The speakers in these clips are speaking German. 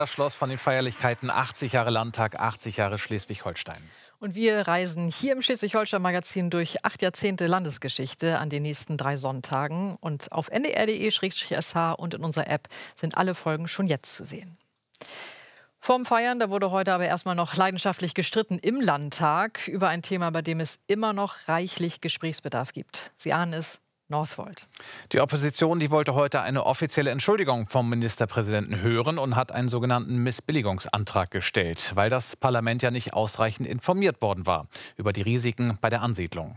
Das Schloss von den Feierlichkeiten 80 Jahre Landtag, 80 Jahre Schleswig-Holstein. Und wir reisen hier im Schleswig-Holstein-Magazin durch 8 Jahrzehnte Landesgeschichte an den nächsten 3 Sonntagen. Und auf ndr.de/sh und in unserer App sind alle Folgen schon jetzt zu sehen. Vorm Feiern, da wurde heute aber erstmal noch leidenschaftlich gestritten im Landtag über ein Thema, bei dem es immer noch reichlich Gesprächsbedarf gibt. Sie ahnen es: Northvolt. Die Opposition, die wollte heute eine offizielle Entschuldigung vom Ministerpräsidenten hören und hat einen sogenannten Missbilligungsantrag gestellt, weil das Parlament ja nicht ausreichend informiert worden war über die Risiken bei der Ansiedlung.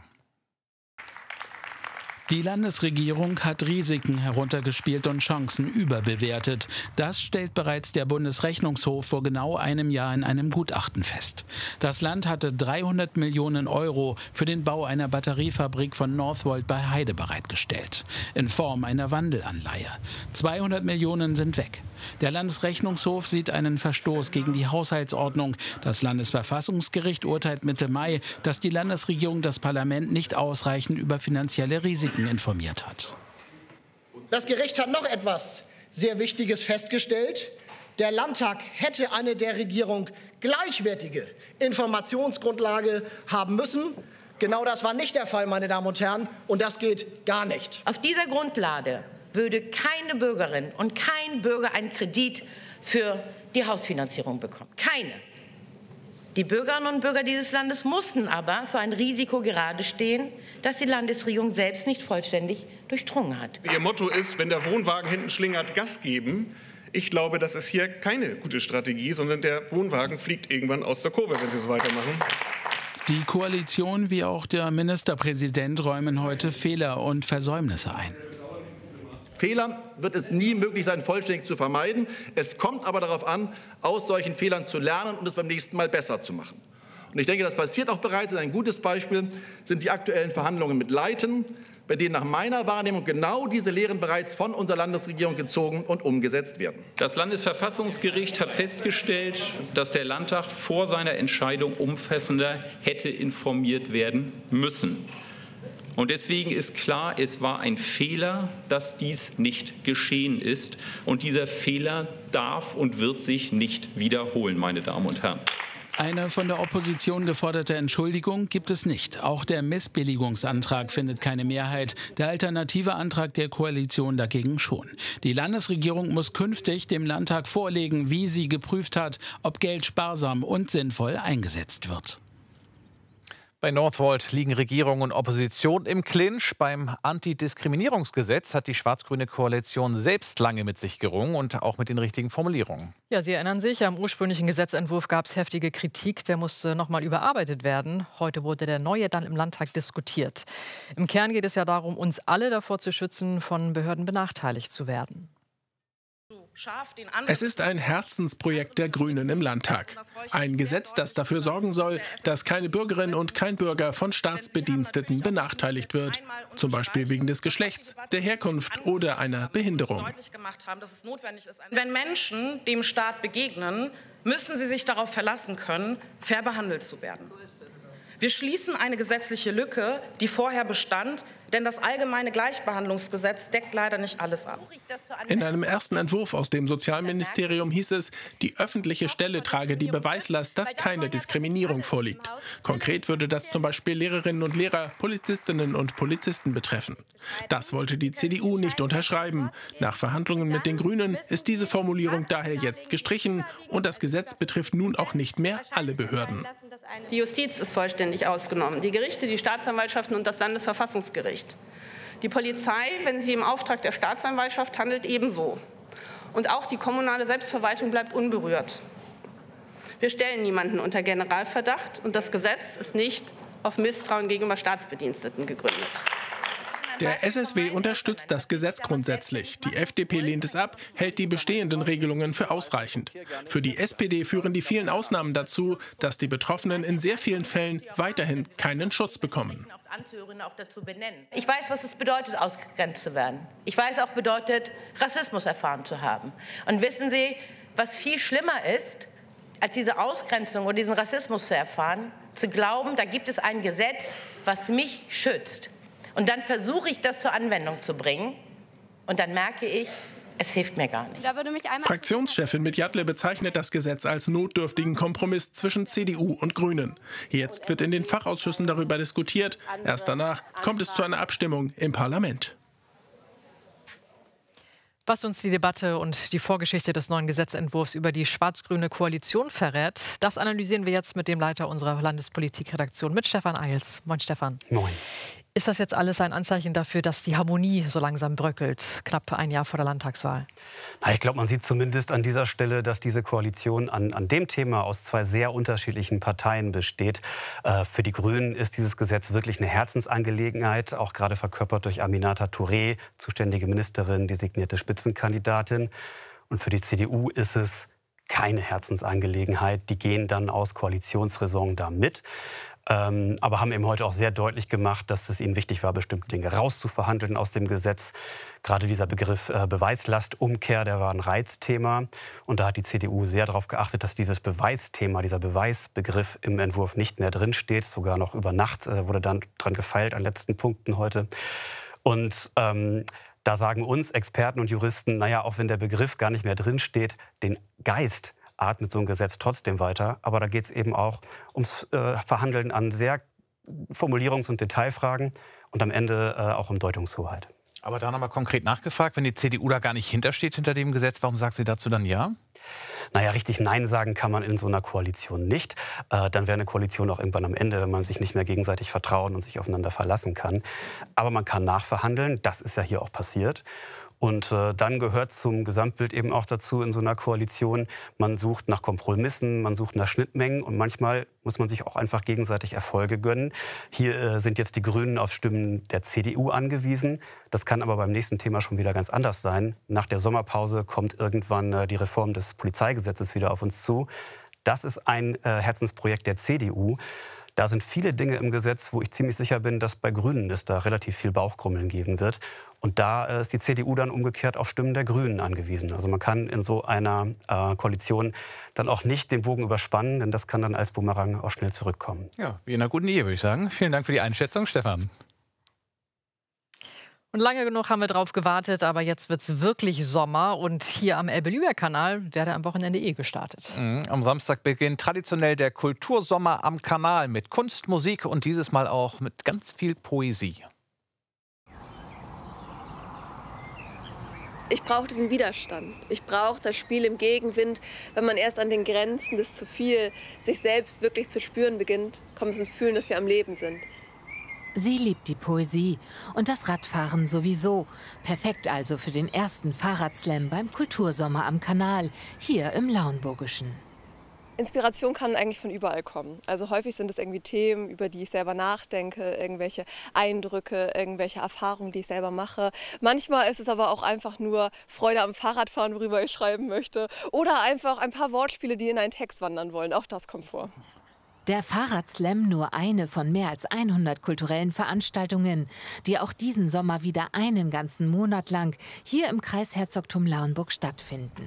Die Landesregierung hat Risiken heruntergespielt und Chancen überbewertet. Das stellt bereits der Bundesrechnungshof vor genau einem Jahr in einem Gutachten fest. Das Land hatte 300 Millionen Euro für den Bau einer Batteriefabrik von Northvolt bei Heide bereitgestellt, in Form einer Wandelanleihe. 200 Millionen sind weg. Der Landesrechnungshof sieht einen Verstoß gegen die Haushaltsordnung. Das Landesverfassungsgericht urteilt Mitte Mai, dass die Landesregierung das Parlament nicht ausreichend über finanzielle Risiken informiert hat. Das Gericht hat noch etwas sehr Wichtiges festgestellt. Der Landtag hätte eine der Regierung gleichwertige Informationsgrundlage haben müssen. Genau das war nicht der Fall, meine Damen und Herren, und das geht gar nicht. Auf dieser Grundlage würde keine Bürgerin und kein Bürger einen Kredit für die Hausfinanzierung bekommen. Keine. Die Bürgerinnen und Bürger dieses Landes mussten aber für ein Risiko gerade stehen, das die Landesregierung selbst nicht vollständig durchdrungen hat. Ihr Motto ist, wenn der Wohnwagen hinten schlingert, Gas geben. Ich glaube, das ist hier keine gute Strategie, sondern der Wohnwagen fliegt irgendwann aus der Kurve, wenn Sie so weitermachen. Die Koalition wie auch der Ministerpräsident räumen heute Fehler und Versäumnisse ein. Fehler wird es nie möglich sein, vollständig zu vermeiden. Es kommt aber darauf an, aus solchen Fehlern zu lernen und es beim nächsten Mal besser zu machen. Und ich denke, das passiert auch bereits. Ein gutes Beispiel sind die aktuellen Verhandlungen mit Leiten, bei denen nach meiner Wahrnehmung genau diese Lehren bereits von unserer Landesregierung gezogen und umgesetzt werden. Das Landesverfassungsgericht hat festgestellt, dass der Landtag vor seiner Entscheidung umfassender hätte informiert werden müssen. Und deswegen ist klar, es war ein Fehler, dass dies nicht geschehen ist. Und dieser Fehler darf und wird sich nicht wiederholen, meine Damen und Herren. Eine von der Opposition geforderte Entschuldigung gibt es nicht. Auch der Missbilligungsantrag findet keine Mehrheit. Der alternative Antrag der Koalition dagegen schon. Die Landesregierung muss künftig dem Landtag vorlegen, wie sie geprüft hat, ob Geld sparsam und sinnvoll eingesetzt wird. Bei Northvolt liegen Regierung und Opposition im Clinch. Beim Antidiskriminierungsgesetz hat die schwarz-grüne Koalition selbst lange mit sich gerungen und auch mit den richtigen Formulierungen. Ja, Sie erinnern sich, am ursprünglichen Gesetzentwurf gab es heftige Kritik. Der musste noch mal überarbeitet werden. Heute wurde der neue dann im Landtag diskutiert. Im Kern geht es ja darum, uns alle davor zu schützen, von Behörden benachteiligt zu werden. Es ist ein Herzensprojekt der Grünen im Landtag. Ein Gesetz, das dafür sorgen soll, dass keine Bürgerin und kein Bürger von Staatsbediensteten benachteiligt wird. Zum Beispiel wegen des Geschlechts, der Herkunft oder einer Behinderung. Wenn Menschen dem Staat begegnen, müssen sie sich darauf verlassen können, fair behandelt zu werden. Wir schließen eine gesetzliche Lücke, die vorher bestand, denn das allgemeine Gleichbehandlungsgesetz deckt leider nicht alles ab. In einem ersten Entwurf aus dem Sozialministerium hieß es, die öffentliche Stelle trage die Beweislast, dass keine Diskriminierung vorliegt. Konkret würde das zum Beispiel Lehrerinnen und Lehrer, Polizistinnen und Polizisten betreffen. Das wollte die CDU nicht unterschreiben. Nach Verhandlungen mit den Grünen ist diese Formulierung daher jetzt gestrichen und das Gesetz betrifft nun auch nicht mehr alle Behörden. Die Justiz ist vollständig ausgenommen, die Gerichte, die Staatsanwaltschaften und das Landesverfassungsgericht. Die Polizei, wenn sie im Auftrag der Staatsanwaltschaft handelt, ebenso. Und auch die kommunale Selbstverwaltung bleibt unberührt. Wir stellen niemanden unter Generalverdacht und das Gesetz ist nicht auf Misstrauen gegenüber Staatsbediensteten gegründet. Der SSW unterstützt das Gesetz grundsätzlich. Die FDP lehnt es ab, hält die bestehenden Regelungen für ausreichend. Für die SPD führen die vielen Ausnahmen dazu, dass die Betroffenen in sehr vielen Fällen weiterhin keinen Schutz bekommen. Ich weiß, was es bedeutet, ausgegrenzt zu werden. Ich weiß auch, bedeutet, Rassismus erfahren zu haben. Und wissen Sie, was viel schlimmer ist, als diese Ausgrenzung oder diesen Rassismus zu erfahren, zu glauben, da gibt es ein Gesetz, was mich schützt. Und dann versuche ich, das zur Anwendung zu bringen. Und dann merke ich, Es hilft mir gar nicht. Fraktionschefin Mitjadle bezeichnet das Gesetz als notdürftigen Kompromiss zwischen CDU und Grünen. Jetzt wird in den Fachausschüssen darüber diskutiert. Erst danach kommt es zu einer Abstimmung im Parlament. Was uns die Debatte und die Vorgeschichte des neuen Gesetzentwurfs über die schwarz-grüne Koalition verrät, das analysieren wir jetzt mit dem Leiter unserer Landespolitikredaktion, mit Stefan Eils. Moin, Stefan. Moin. Ist das jetzt alles ein Anzeichen dafür, dass die Harmonie so langsam bröckelt, knapp ein Jahr vor der Landtagswahl? Na, ich glaube, man sieht zumindest an dieser Stelle, dass diese Koalition an dem Thema aus zwei sehr unterschiedlichen Parteien besteht. Für die Grünen ist dieses Gesetz wirklich eine Herzensangelegenheit, auch gerade verkörpert durch Aminata Touré, zuständige Ministerin, designierte Spitzenkandidatin. Und für die CDU ist es keine Herzensangelegenheit. Die gehen dann aus Koalitionsräson da mit. Aber haben eben heute auch sehr deutlich gemacht, dass es ihnen wichtig war, bestimmte Dinge rauszuverhandeln aus dem Gesetz. Gerade dieser Begriff Beweislastumkehr, der war ein Reizthema. Und da hat die CDU sehr darauf geachtet, dass dieses Beweisthema, dieser Beweisbegriff im Entwurf nicht mehr drinsteht. Sogar noch über Nacht wurde dann dran gefeilt an letzten Punkten heute. Und da sagen uns Experten und Juristen, naja, auch wenn der Begriff gar nicht mehr drinsteht, den Geist atmet so ein Gesetz trotzdem weiter. Aber da geht es eben auch ums Verhandeln an sehr Formulierungs- und Detailfragen und am Ende auch um Deutungshoheit. Aber da nochmal konkret nachgefragt, wenn die CDU da gar nicht hintersteht hinter dem Gesetz, warum sagt sie dazu dann ja? Naja, richtig Nein sagen kann man in so einer Koalition nicht. Dann wäre eine Koalition auch irgendwann am Ende, wenn man sich nicht mehr gegenseitig vertrauen und sich aufeinander verlassen kann. Aber man kann nachverhandeln, das ist ja hier auch passiert. Und dann gehört zum Gesamtbild eben auch dazu in so einer Koalition, man sucht nach Kompromissen, man sucht nach Schnittmengen und manchmal muss man sich auch einfach gegenseitig Erfolge gönnen. Hier sind jetzt die Grünen auf Stimmen der CDU angewiesen. Das kann aber beim nächsten Thema schon wieder ganz anders sein. Nach der Sommerpause kommt irgendwann die Reform des Polizeigesetzes wieder auf uns zu. Das ist ein Herzensprojekt der CDU. Da sind viele Dinge im Gesetz, wo ich ziemlich sicher bin, dass bei Grünen es da relativ viel Bauchkrummeln geben wird. Und da ist die CDU dann umgekehrt auf Stimmen der Grünen angewiesen. Also man kann in so einer Koalition dann auch nicht den Bogen überspannen, denn das kann dann als Bumerang auch schnell zurückkommen. Ja, wie in einer guten Ehe, würde ich sagen. Vielen Dank für die Einschätzung, Stefan. Und lange genug haben wir drauf gewartet, aber jetzt wird es wirklich Sommer. Und hier am Elbe-Lübeck-Kanal wird er am Wochenende gestartet. Am Samstag beginnt traditionell der Kultursommer am Kanal mit Kunst, Musik und dieses Mal auch mit ganz viel Poesie. Ich brauche diesen Widerstand. Ich brauche das Spiel im Gegenwind. Wenn man erst an den Grenzen des zu viel sich selbst wirklich zu spüren beginnt, kommt es ins Fühlen, dass wir am Leben sind. Sie liebt die Poesie und das Radfahren sowieso. Perfekt also für den ersten Fahrradslam beim Kultursommer am Kanal, hier im Lauenburgischen. Inspiration kann eigentlich von überall kommen. Also häufig sind es irgendwie Themen, über die ich selber nachdenke, irgendwelche Eindrücke, irgendwelche Erfahrungen, die ich selber mache. Manchmal ist es aber auch einfach nur Freude am Fahrradfahren, worüber ich schreiben möchte. Oder einfach ein paar Wortspiele, die in einen Text wandern wollen. Auch das kommt vor. Der Fahrradslam nur eine von mehr als 100 kulturellen Veranstaltungen, die auch diesen Sommer wieder einen ganzen Monat lang hier im Kreisherzogtum Lauenburg stattfinden.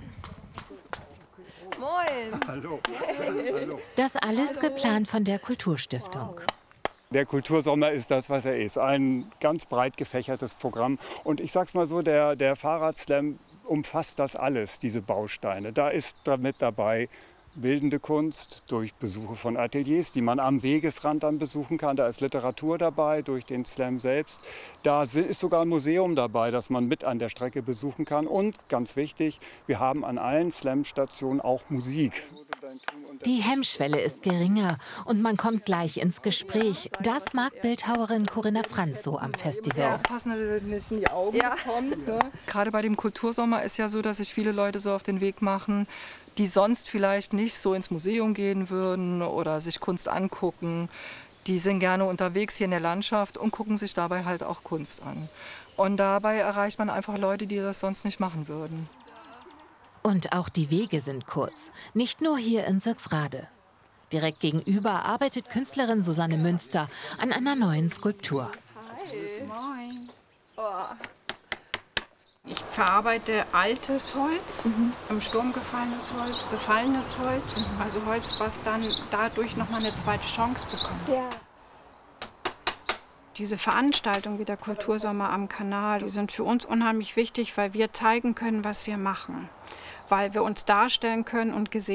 Moin! Hallo. Hey. Hallo. Das alles geplant von der Kulturstiftung. Der Kultursommer ist das, was er ist. Ein ganz breit gefächertes Programm. Und ich sag's mal so, der Fahrradslam umfasst das alles, diese Bausteine. Da ist damit dabei bildende Kunst durch Besuche von Ateliers, die man am Wegesrand dann besuchen kann. Da ist Literatur dabei, durch den Slam selbst. Da ist sogar ein Museum dabei, das man mit an der Strecke besuchen kann. Und ganz wichtig, wir haben an allen Slam-Stationen auch Musik. Die Hemmschwelle ist geringer und man kommt gleich ins Gespräch. Das mag Bildhauerin Corinna Franz so am Festival. Aufpassen, dass es nicht in die Augen kommt. Ne? Gerade bei dem Kultursommer ist ja so, dass sich viele Leute so auf den Weg machen, die sonst vielleicht nicht so ins Museum gehen würden oder sich Kunst angucken. Die sind gerne unterwegs hier in der Landschaft und gucken sich dabei halt auch Kunst an. Und dabei erreicht man einfach Leute, die das sonst nicht machen würden. Und auch die Wege sind kurz, nicht nur hier in Sixrade. Direkt gegenüber arbeitet Künstlerin Susanne Münster an einer neuen Skulptur. Hi. Moin. Oh. Ich verarbeite altes Holz, im Sturm gefallenes Holz, befallenes Holz, also Holz, was dann dadurch noch mal eine zweite Chance bekommt. Ja. Diese Veranstaltungen wie der Kultursommer am Kanal, die sind für uns unheimlich wichtig, weil wir zeigen können, was wir machen. Weil wir uns darstellen können und gesehen